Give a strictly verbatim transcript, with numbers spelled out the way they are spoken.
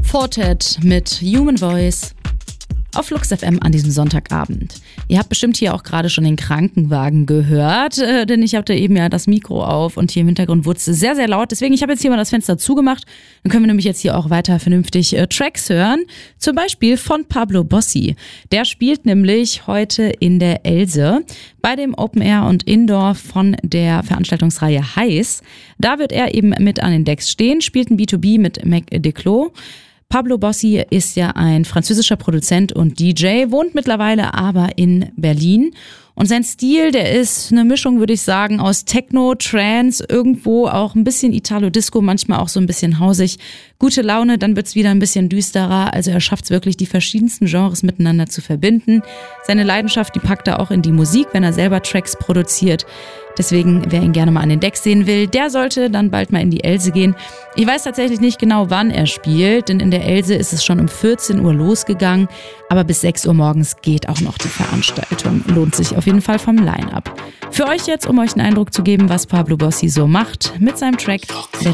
Fortet mit Human Voice auf Flux F M an diesem Sonntagabend. Ihr habt bestimmt hier auch gerade schon den Krankenwagen gehört, äh, denn ich hatte eben ja das Mikro auf und hier im Hintergrund wurde es sehr, sehr laut. Deswegen, ich habe jetzt hier mal das Fenster zugemacht. Dann können wir nämlich jetzt hier auch weiter vernünftig äh, Tracks hören. Zum Beispiel von Pablo Bossi. Der spielt nämlich heute in der Else bei dem Open Air und Indoor von der Veranstaltungsreihe Heiß. Da wird er eben mit an den Decks stehen, spielt ein B zwei B mit Mac Declos. Pablo Bossi ist ja ein französischer Produzent und D J, wohnt mittlerweile aber in Berlin. Und sein Stil, der ist eine Mischung, würde ich sagen, aus Techno, Trance, irgendwo auch ein bisschen Italo-Disco, manchmal auch so ein bisschen hausig. Gute Laune, dann wird's wieder ein bisschen düsterer. Also er schafft's wirklich, die verschiedensten Genres miteinander zu verbinden. Seine Leidenschaft, die packt er auch in die Musik, wenn er selber Tracks produziert. Deswegen, wer ihn gerne mal an den Decks sehen will, der sollte dann bald mal in die Else gehen. Ich weiß tatsächlich nicht genau, wann er spielt, denn in der Else ist es schon um vierzehn Uhr losgegangen. Aber bis sechs Uhr morgens geht auch noch die Veranstaltung. Lohnt sich auf jeden Fall vom Line-Up. Für euch jetzt, um euch einen Eindruck zu geben, was Pablo Bossi so macht mit seinem Track